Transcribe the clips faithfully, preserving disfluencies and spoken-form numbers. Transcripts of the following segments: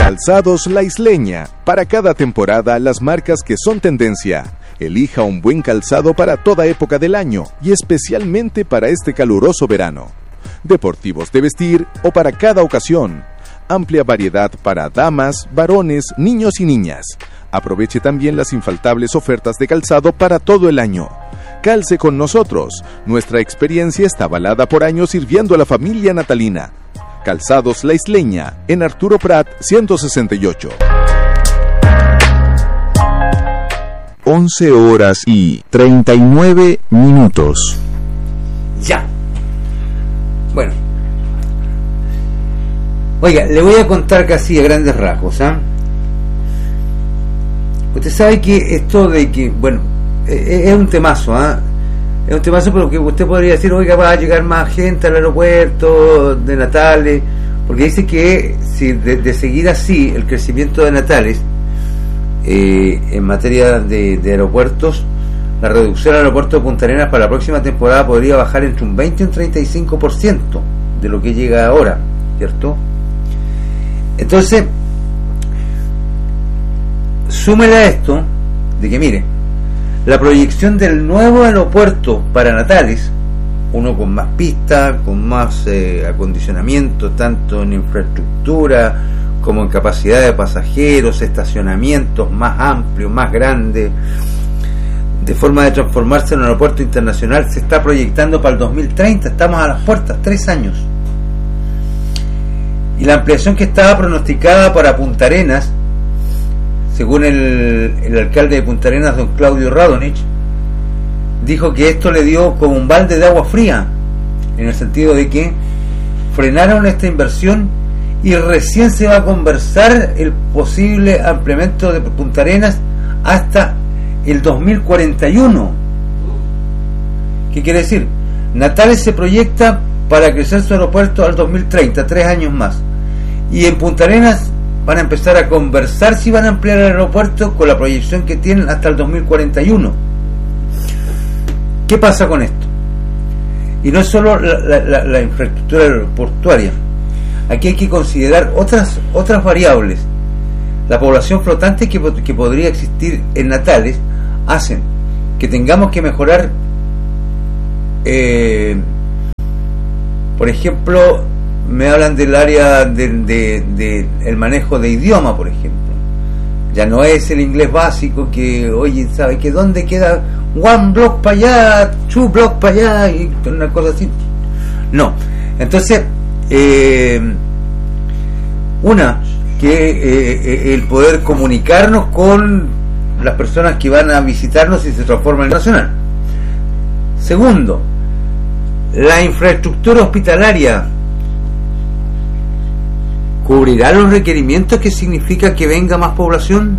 Calzados La Isleña. Para cada temporada, las marcas que son tendencia. Elija un buen calzado para toda época del año y especialmente para este caluroso verano. Deportivos de vestir o para cada ocasión. Amplia variedad para damas, varones, niños y niñas. Aproveche también las infaltables ofertas de calzado para todo el año. Calce con nosotros. Nuestra experiencia está avalada por años sirviendo a la familia natalina. Calzados La Isleña, en Arturo Prat ciento sesenta y ocho. once horas y treinta y nueve minutos. Ya. Bueno. Oiga, le voy a contar casi a grandes rasgos, ¿ah? ¿eh? Usted sabe que esto de que, bueno, es un temazo, ¿ah? ¿eh? Es un temazo, pero que usted podría decir, oiga, va a llegar más gente al aeropuerto de Natales, porque dice que si de, de seguir así el crecimiento de Natales, eh, en materia de, de aeropuertos, la reducción al aeropuerto de Punta Arenas para la próxima temporada podría bajar entre un veinte y un treinta y cinco por ciento de lo que llega ahora, ¿cierto? Entonces, súmele a esto de que, mire, la proyección del nuevo aeropuerto para Natales, uno con más pistas, con más eh, acondicionamiento, tanto en infraestructura como en capacidad de pasajeros, estacionamientos más amplios, más grandes, de forma de transformarse en un aeropuerto internacional, se está proyectando para el dos mil treinta. Estamos a las puertas, tres años. Y la ampliación que estaba pronosticada para Punta Arenas, según el, el alcalde de Punta Arenas, don Claudio Radonich, dijo que esto le dio como un balde de agua fría, en el sentido de que frenaron esta inversión y recién se va a conversar el posible ampliamiento de Punta Arenas hasta el dos mil cuarenta y uno. ¿Qué quiere decir? Natales se proyecta para crecer su aeropuerto al dos mil treinta, tres años más, y en Punta Arenas van a empezar a conversar si van a ampliar el aeropuerto con la proyección que tienen hasta el dos mil cuarenta y uno. ¿Qué pasa con esto? Y no es solo la, la, la, la infraestructura aeroportuaria. Aquí hay que considerar otras otras variables. La población flotante que, que podría existir en Natales hacen que tengamos que mejorar, eh, por ejemplo, me hablan del área del de, de el manejo de idioma, por ejemplo. Ya no es el inglés básico que, oye, ¿sabe que dónde queda one block para allá, two block para allá y una cosa así? No. Entonces, eh, una, que eh, el poder comunicarnos con las personas que van a visitarnos y se transforman en nacional. Segundo, la infraestructura hospitalaria ¿cubrirá los requerimientos que significa que venga más población?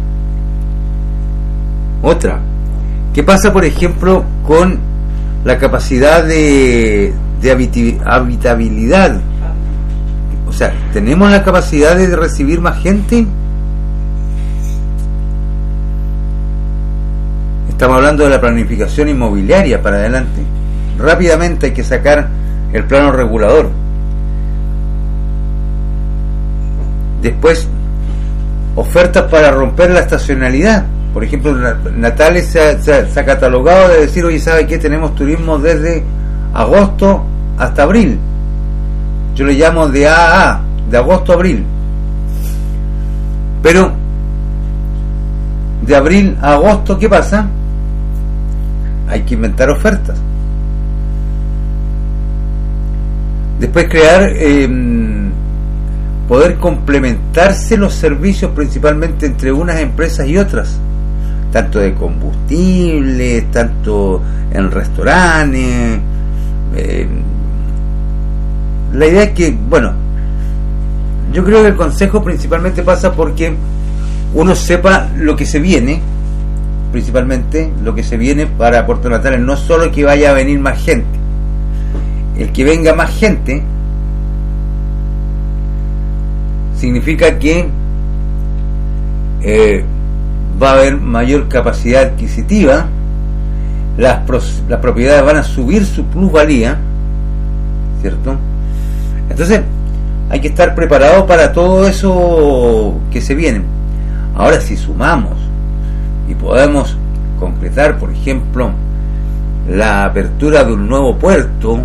Otra, ¿qué pasa, por ejemplo, con la capacidad de, de habitabilidad? O sea, ¿tenemos la capacidad de recibir más gente? Estamos hablando de la planificación inmobiliaria para adelante. Rápidamente hay que sacar el plano regulador. Después, ofertas para romper la estacionalidad. Por ejemplo, Natales se ha, se, ha, se ha catalogado de decir, oye, ¿sabe qué? Tenemos turismo desde agosto hasta abril. Yo le llamo de A a A, de agosto a abril. Pero, de abril a agosto, ¿qué pasa? Hay que inventar ofertas. Después crear... Eh, poder complementarse los servicios principalmente entre unas empresas y otras, tanto de combustibles, tanto en restaurantes. Eh, la idea es que, bueno, yo creo que el consejo principalmente pasa porque uno sepa lo que se viene, principalmente lo que se viene para Puerto Natales. No solo que vaya a venir más gente, el que venga más gente significa que eh, va a haber mayor capacidad adquisitiva, las, pros, las propiedades van a subir su plusvalía, ¿cierto? Entonces, hay que estar preparado para todo eso que se viene. Ahora, si sumamos y podemos concretar, por ejemplo, la apertura de un nuevo puerto,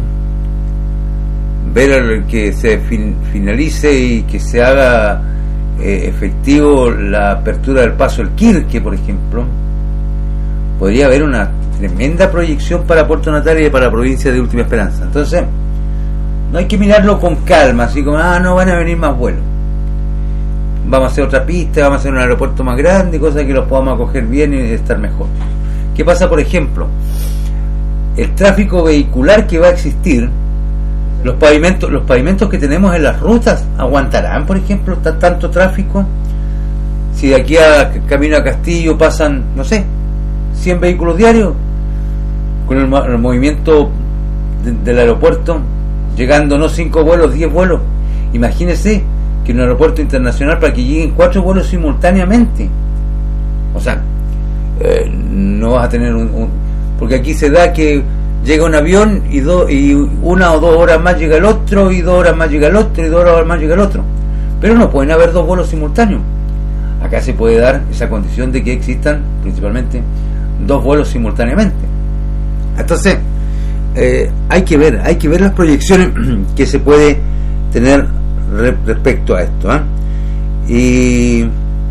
ver que se fin, finalice y que se haga eh, efectivo la apertura del paso El Quirque, por ejemplo, podría haber una tremenda proyección para Puerto Natales y para la provincia de Última Esperanza. Entonces, no hay que mirarlo con calma, así como, ah, no van a venir más vuelos. Vamos a hacer otra pista, vamos a hacer un aeropuerto más grande, cosas que los podamos acoger bien y estar mejor. ¿Qué pasa, por ejemplo? El tráfico vehicular que va a existir, los pavimentos, los pavimentos que tenemos en las rutas, ¿aguantarán, por ejemplo, t- tanto tráfico? Si de aquí a camino a Castillo pasan, no sé, cien vehículos diarios, con el, el movimiento de, del aeropuerto, llegando no cinco vuelos, diez vuelos. Imagínese que en un aeropuerto internacional, para que lleguen cuatro vuelos simultáneamente, o sea, eh, no vas a tener un, un porque aquí se da que llega un avión y, do, y una o dos horas más llega el otro, y dos horas más llega el otro, y dos horas más llega el otro, pero no pueden haber dos vuelos simultáneos. Acá se puede dar esa condición de que existan principalmente dos vuelos simultáneamente. Entonces eh, hay que ver hay que ver las proyecciones que se puede tener re, respecto a esto, ¿eh? Y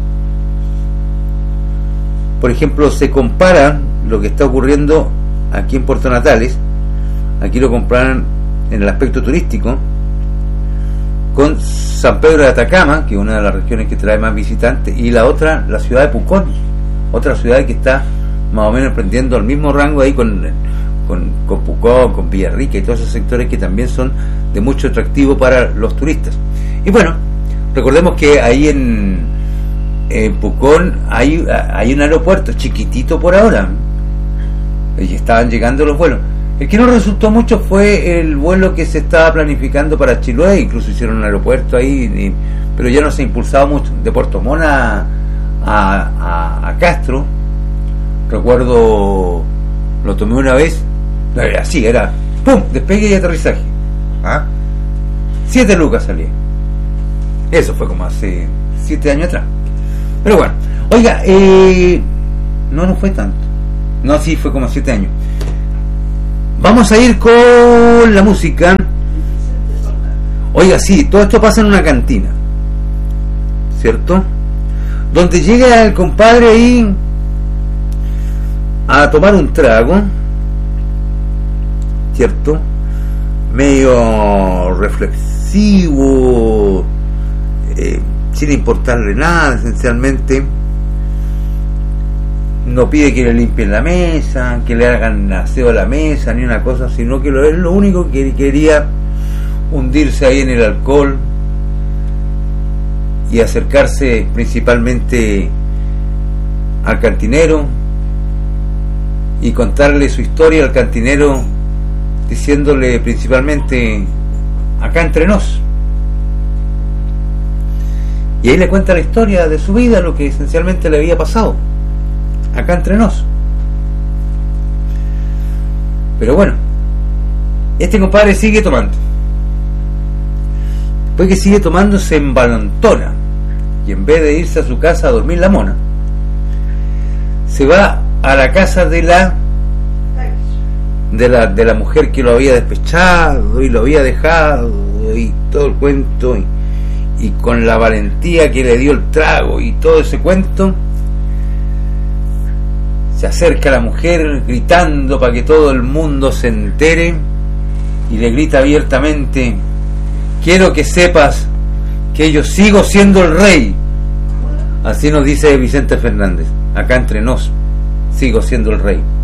por ejemplo, se compara lo que está ocurriendo aquí en Puerto Natales, aquí lo comparan en el aspecto turístico, con San Pedro de Atacama, que es una de las regiones que trae más visitantes, y la otra, la ciudad de Pucón, otra ciudad que está más o menos prendiendo al mismo rango ahí con, con, con Pucón, con Villarrica y todos esos sectores que también son de mucho atractivo para los turistas. Y bueno, recordemos que ahí en, en Pucón hay, hay un aeropuerto chiquitito por ahora, y estaban llegando los vuelos. El que no resultó mucho fue el vuelo que se estaba planificando para Chiloé, incluso hicieron un aeropuerto ahí, y, pero ya no se ha impulsado mucho. De Puerto Montt a, a, a Castro, recuerdo, lo tomé una vez, no era así, era ¡pum! Despegue y aterrizaje. ¿Ah? Siete lucas salía. Eso fue como hace siete años atrás. Pero bueno, oiga, eh, no, no fue tanto. No, sí, fue como siete años. Vamos a ir con la música. Oiga, sí, todo esto pasa en una cantina, ¿cierto? Donde llega el compadre ahí a tomar un trago, ¿cierto? Medio reflexivo, eh, sin importarle nada, esencialmente. No pide que le limpien la mesa, que le hagan aseo a la mesa, ni una cosa, sino que lo, es lo único que quería, hundirse ahí en el alcohol y acercarse principalmente al cantinero y contarle su historia al cantinero, diciéndole principalmente, acá entre nos. Y ahí le cuenta la historia de su vida, lo que esencialmente le había pasado, acá entre nos. Pero bueno, este compadre sigue tomando. Después que sigue tomando, se embalantona, y en vez de irse a su casa a dormir la mona, se va a la casa de la de la de la mujer que lo había despechado y lo había dejado y todo el cuento, y, y con la valentía que le dio el trago y todo ese cuento, se acerca a la mujer gritando para que todo el mundo se entere, y le grita abiertamente: quiero que sepas que yo sigo siendo el rey. Así nos dice Vicente Fernández, acá entre nos, sigo siendo el rey.